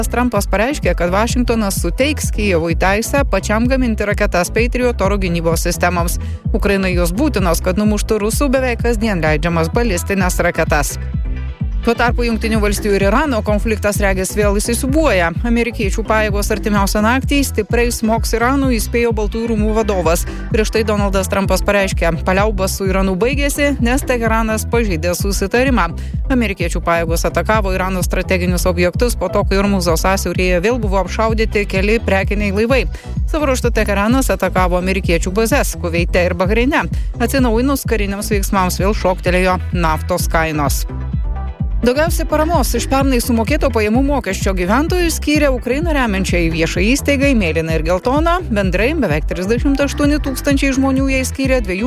Trumpas pareiškė, kad Vašingtonas suteiks Kijevui teisę pačiam gaminti raketas Patriot oro gynybos sistemoms. Ukrainai jos būtinos, kad numuštų rusų beveik kasdien leidžiamas balistinės raketas. Tuo tarpu Jungtinių valstijų ir Irano konfliktas regis vėl įsisiūbuoja. Amerikiečių pajėgos artimiausią naktį stipriai smogs Iranui, įspėjo Baltųjų rūmų vadovas. Prieš tai Donaldas Trumpas pareiškė, paliaubos su Iranu baigėsi, nes Teheranas pažeidė susitarimą. Amerikiečių pajėgos atakavo Irano strateginius objektus, po to, kai Ormuzo sąsiauryje vėl buvo apšaudyti keli prekiniai laivai. Savo ruožtu Teheranas atakavo amerikiečių bazes Kuveite ir Bahreine. Atsinaujinus kariniams veiksmams vėl šoktelėjo naftos kainos. Daugiausiai paramos iš pernai sumokėto pajamų mokesčio gyventojų skyrė Ukrainą remiančiai viešai įstaigai Mėlyna ir Geltona. Bendrai beveik 38 tūkstančiai žmonių jai skyrė 2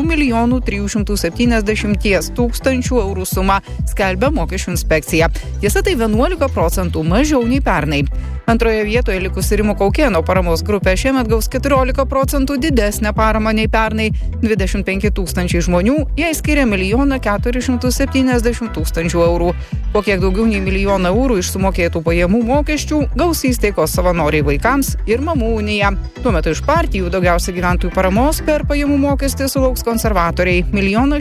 370 000 eurų sumą, skelbia mokesčių inspekcija. Tiesa, tai 11% mažiau nei pernai. Antroje vietoje likusi Rimo Kaukėno paramos grupė šiemet gaus 14% didesnę paramą nei pernai. 25 tūkstančiai žmonių jai skiria 1 470 000 eurų. Po kiek daugiau nei 1 milijoną eurų iš sumokėtų pajamų mokesčių gaus įstaigos savanoriai vaikams ir mamų unija. Tuo metu iš partijų daugiausia gyventojų paramos per pajamų mokestį sulauks konservatoriai 1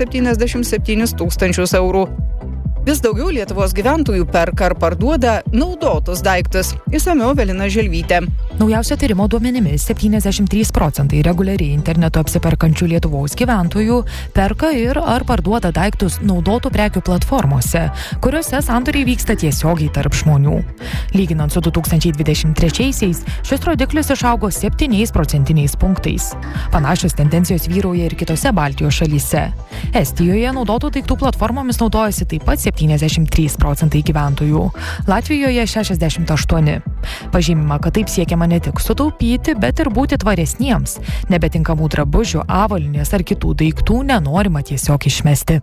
177 000 eurų. Vis daugiau Lietuvos gyventojų perka ar parduoda naudotus daiktus. Išsamiau Evelina Želvytė. Naujausia tyrimo duomenimis 73% reguliariai internetu apsiperkančių Lietuvos gyventojų perka ir ar parduoda daiktus naudotų prekių platformose, kuriuose sandoriai vyksta tiesiogiai tarp žmonių. Lyginant su 2023-aisiais, šis rodiklis išaugo 7 procentiniais punktais. Panašios tendencijos vyrauja ir kitose Baltijos šalyse. Estijoje naudotų daiktų platformomis naudojasi taip pat 73% gyventojų, Latvijoje 68%. Pažymima, kad taip siekiama ne tik sutaupyti, bet ir būti tvaresniems. Nebetinkamų drabužių, avalynės ar kitų daiktų nenorima tiesiog išmesti.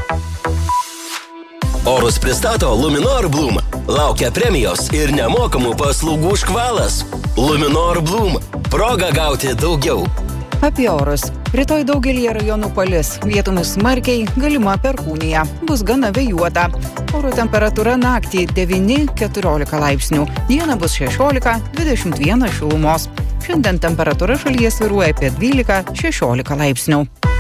Orus pristato Luminor Bloom. Laukia premijos ir nemokamų paslaugų škvalas. Luminor Bloom. Proga gauti daugiau. Apie orus. Rytoj daugelį rajonų palis. Vietomis smarkiai, galima perkūnija. Bus gana vėjuota. Oro temperatūra naktį 9-14 laipsnių. Dieną bus 16-21 šilumos. Šiandien temperatūra šalyje svyruoja apie 12-16 laipsnių.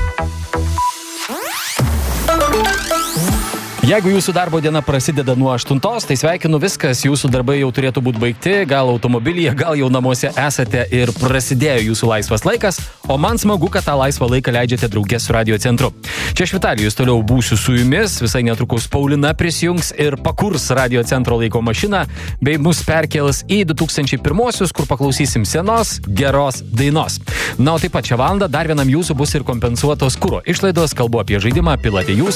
Jeigu jūsų darbo diena prasideda nuo 8, tai sveikinu, viskas, jūsų darbai jau turėtų būti baigti, gal automobilyje, gal jau namuose esate ir prasidėjo jūsų laisvas laikas, o man smagu, kad tą laisvą laiką leidžiate drauge su Radio centru. Čia Vitalijus, toliau būsiu su jumis, visai netrukus Paulina prisijungs ir pakurs Radio centro laiko mašiną, bei mus perkels į 2001-osius, kur paklausysim senos, geros dainos. Na, o taip pat šią valandą dar vienam jūsų bus ir kompensuotos kuro išlaidos, kalbu apie žaidimą Pilate jūs.